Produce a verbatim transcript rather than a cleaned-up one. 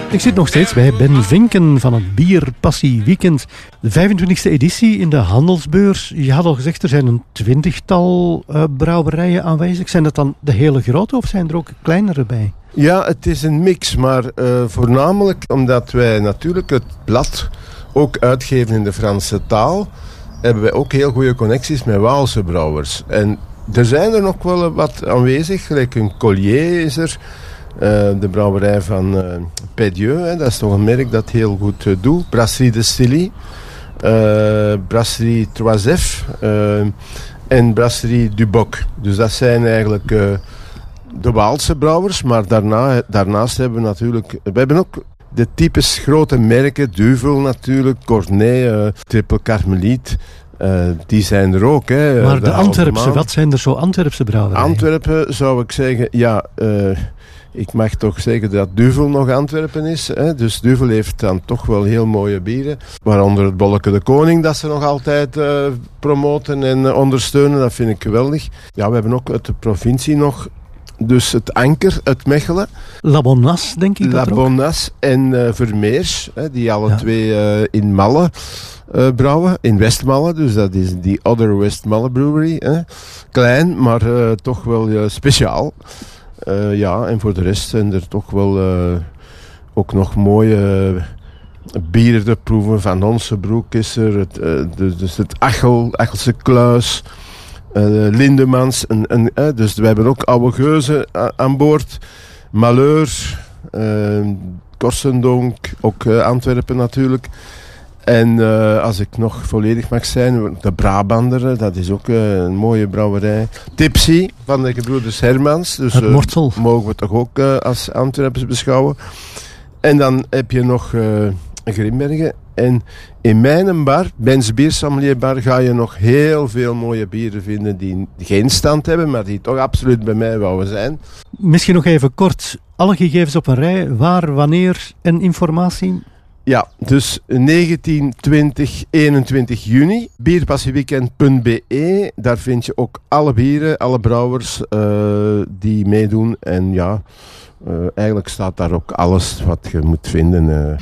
Ik zit nog steeds bij Ben Vinken van het Bierpassie Weekend. De vijfentwintigste editie in de handelsbeurs. Je had al gezegd, er zijn een twintigtal uh, brouwerijen aanwezig. Zijn dat dan de hele grote of zijn er ook kleinere bij? Ja, het is een mix, maar uh, voornamelijk omdat wij natuurlijk het blad ook uitgeven in de Franse taal, hebben wij ook heel goede connecties met Waalse brouwers. En er zijn er nog wel wat aanwezig, gelijk een Collier is er. Uh, de brouwerij van uh, Pédieu, hè, dat is toch een merk dat heel goed uh, doet. Brasserie de Silly, uh, Brasserie Trois F uh, en Brasserie du Boc. Dus dat zijn eigenlijk uh, de Waalse brouwers, maar daarna, daarnaast hebben we natuurlijk... We hebben ook de typisch grote merken, Duvel natuurlijk, Cornet, uh, Triple Carmeliet. Uh, die zijn er ook. Hè, maar de, de Antwerpse, wat zijn er zo Antwerpse brouwerijen? Antwerpen zou ik zeggen, ja... Uh, Ik mag toch zeggen dat Duvel nog Antwerpen is. Hè? Dus Duvel heeft dan toch wel heel mooie bieren. Waaronder het Bolleke de Koning, dat ze nog altijd uh, promoten en uh, ondersteunen. Dat vind ik geweldig. Ja, we hebben ook uit de provincie nog... Dus het Anker uit Mechelen. La Bonasse, denk ik. La Bonasse en uh, Vermeers. Hè, die alle ja. twee uh, in Malle uh, brouwen. In Westmalle. Dus dat is die Other Westmalle Brewery. Hè. Klein, maar uh, toch wel uh, speciaal. Uh, ja, en voor de rest zijn er toch wel uh, ook nog mooie uh, bieren te proeven. Van Onsebroek is er, het, uh, dus, dus het Achel, Achelse Kluis, uh, Lindemans. En, en, uh, dus we hebben ook oude geuzen a- aan boord. Malheur, uh, Korsendonk, ook uh, Antwerpen natuurlijk. En uh, als ik nog volledig mag zijn, de Brabander, dat is ook uh, een mooie brouwerij. Tipsy van de gebroeders Hermans. Dus het Mortsel. Uh, mogen we toch ook uh, als Antwerpers beschouwen. En dan heb je nog uh, Grimbergen. En in mijn bar, Ben's Biersommelier Bar, ga je nog heel veel mooie bieren vinden die geen stand hebben, maar die toch absoluut bij mij wouden zijn. Misschien nog even kort, alle gegevens op een rij, waar, wanneer en informatie... Ja, dus negentien, twintig, eenentwintig juni, bierpassieweekend punt b e. Daar vind je ook alle bieren, alle brouwers uh, die meedoen. En ja, uh, eigenlijk staat daar ook alles wat je moet vinden. Uh.